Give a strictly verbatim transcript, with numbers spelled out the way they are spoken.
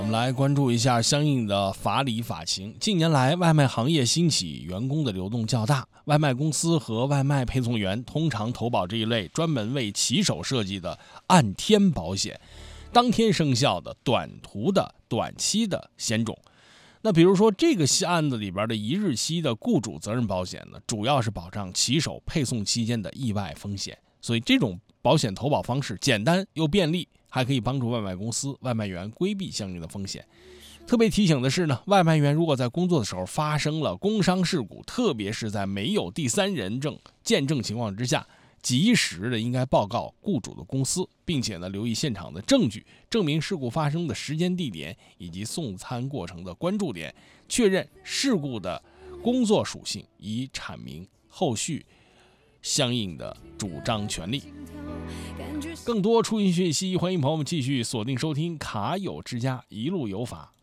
我们来关注一下相应的法理法情。近年来，外卖行业兴起，员工的流动较大，外卖公司和外卖配送员通常投保这一类专门为骑手设计的按天保险，当天生效的短途的短期的险种。那比如说这个案子里边的一日期的雇主责任保险呢，主要是保障骑手配送期间的意外风险，所以这种保险投保方式简单又便利，还可以帮助外卖公司、外卖员规避相应的风险。特别提醒的是呢，外卖员如果在工作的时候发生了工伤事故，特别是在没有第三人证见证情况之下，及时的应该报告雇主的公司，并且呢留意现场的证据，证明事故发生的时间、地点以及送餐过程的关注点，确认事故的工作属性，以阐明后续相应的主张权利。更多出行讯息，欢迎朋友们继续锁定收听卡友之家，一路有法。